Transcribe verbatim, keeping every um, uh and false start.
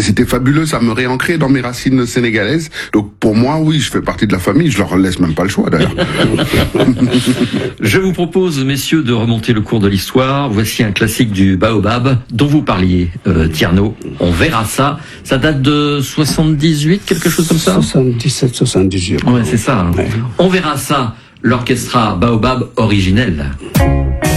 c'était fabuleux, ça me réancrait dans mes racines sénégalaises. Donc pour moi, oui, je fais partie de la famille, je leur laisse même pas le choix d'ailleurs. Je vous propose, messieurs, de remonter le cours de l'histoire. Voici un classique du baobab dont vous parliez, euh, Tierno. On verra ça. Ça date de soixante-dix-huit, quelque chose comme ça? soixante-dix-sept, soixante-dix-huit. Ouais, c'est ça. Hein. Ouais. On verra ça. L'orchestra Baobab originel.